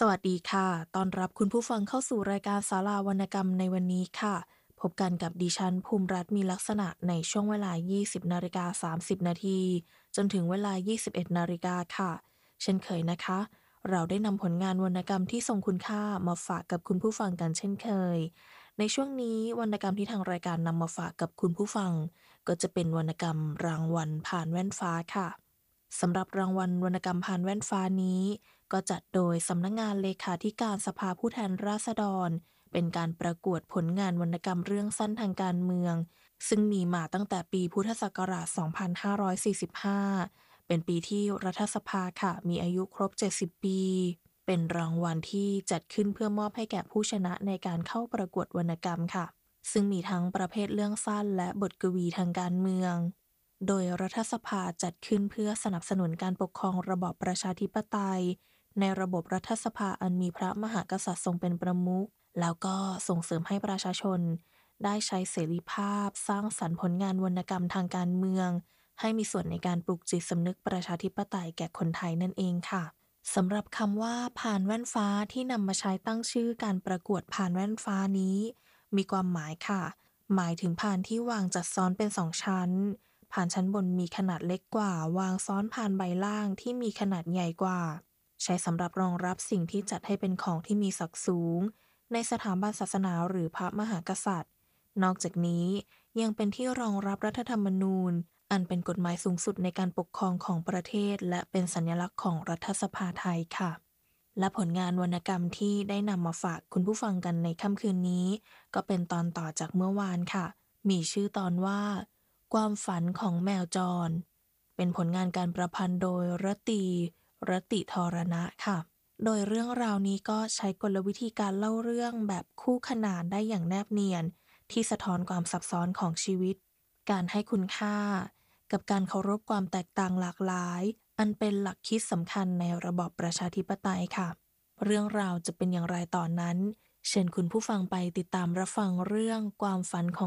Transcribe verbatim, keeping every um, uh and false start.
สวัสดีค่ะต้อนรับคุณผู้ฟังเข้าสู่รายการศาลาวรรณกรรมในวันนี้ค่ะ พบกันกับดิฉันภูมิรัตน์มีลักษณะในช่วงเวลา ยี่สิบนาฬิกาสามสิบนาทีจนถึงเวลา ยี่สิบเอ็ดนาฬิกาค่ะ เช่นเคยนะคะ เราได้นำผลงานวรรณกรรมที่ทรงคุณค่ามาฝากกับคุณผู้ฟังกันเช่นเคย ในช่วงนี้วรรณกรรมที่ทางรายการนำมาฝากกับคุณผู้ฟังก็จะเป็นวรรณกรรมรางวัลผ่านแว่นฟ้าค่ะ สำหรับรางวัลวรรณกรรมผ่านแว่นฟ้านี้ก็จัดโดยสำนักงานเลขาธิการสภาผู้แทนราษฎรเป็นการประกวดผลงานวรรณกรรมเรื่องสั้นทางการเมืองซึ่งมีมาตั้งแต่ปีพุทธศักราช สองพันห้าร้อยสี่สิบห้า เป็นปีที่รัฐสภาค่ะมีอายุครบ เจ็ดสิบ ปี เป็นรางวัลที่จัดขึ้นเพื่อมอบให้แก่ผู้ชนะในการเข้าประกวดวรรณกรรมค่ะซึ่งมีทั้งประเภทเรื่องสั้นและบทกวีทางการเมือง โดยรัฐสภาจัดขึ้นเพื่อสนับสนุนการปกครองระบอบประชาธิปไตยในระบบรัฐสภาอันมีพระมหากษัตริย์ทรงเป็นประมุขแล้วก็ส่งเสริมให้ประชาชนได้ใช้เสรีภาพสร้างสรรค์ผลงานวรรณกรรมทางการเมืองให้มีส่วนในการปลุกจิตสำนึกประชาธิปไตยแก่คนไทยนั่นเองค่ะสำหรับคำว่าผ่านแว่นฟ้าที่นำมาใช้ตั้งชื่อการประกวดผ่านแว่นฟ้านี้มีความหมายค่ะหมายถึงผ่านที่วางจัดซ้อนเป็นสองชั้น ผ่านชั้นบนมีขนาดเล็กกว่าวางซ้อนผ่านใบล่างที่มีขนาดใหญ่กว่าใช้สำหรับรองรับสิ่งที่จัดให้เป็นของที่มีศักดิ์สูงในสถาบันศาสนาหรือพระมหากษัตริย์นอกจากนี้ยังเป็นที่รองรับรัฐธรรมนูญอันเป็นกฎหมายสูงสุดในการปกครองของประเทศและเป็นสัญลักษณ์ของรัฐสภาไทยค่ะและผลงานวรรณกรรมที่ได้นำมาฝากคุณผู้ฟังกันในค่ำคืนนี้ก็เป็นตอนต่อจากเมื่อวานค่ะมีชื่อตอนว่า ความฝันของแมวจร เป็นผลงานการประพันธ์โดยรตีรติธรณะค่ะ โดยเรื่องราวนี้ก็ใช้กลวิธีการเล่าเรื่องแบบคู่ขนานได้อย่างแนบเนียนที่สะท้อนความซับซ้อนของชีวิต การให้คุณค่ากับการเคารพความแตกต่างหลากหลายอันเป็นหลักคิดสำคัญในระบอบประชาธิปไตยค่ะ เรื่องราวจะเป็นอย่างไรต่อนนั้นเชิญคุณผู้ฟังไปติดตามรับฟังเรื่องความฝันของ